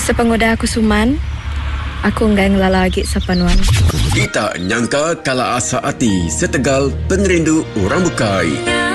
Sepengoda aku Suman, aku enggak ngelalagi sapanuan. Kita nyangka kala asa hati setegal penerindu orang bukai.